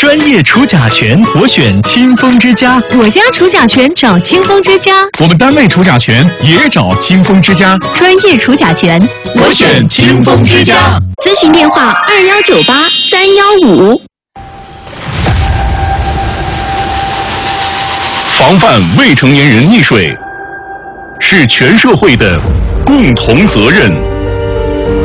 专业除甲醛，我选清风之家。 我家除甲醛找清风之家。 我们单位除甲醛也找清风之家。 专业除甲醛， 我选清风之家。 咨询电话2198-315。 防范未成年人溺水是全社会的共同责任。